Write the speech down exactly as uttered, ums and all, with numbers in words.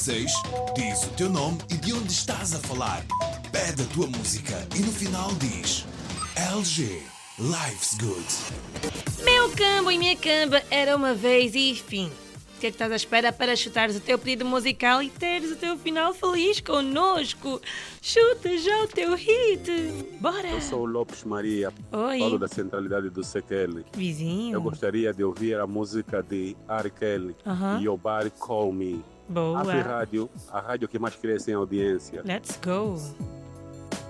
seis, diz o teu nome e de onde estás a falar. Pede a tua música e no final diz L G, Life's Good. Meu cambo e minha camba, era uma vez e fim. O que é que estás à espera para chutares o teu pedido musical e teres o teu final feliz connosco? Chuta já o teu hit. Bora! Eu sou o Lopes Maria, Oi. falo da centralidade do C K L. Vizinho. Eu gostaria de ouvir a música de R. Kelly, Aham. Your Body Call Me. Boa. A Rádio, a rádio que mais cresce em audiência. Let's go.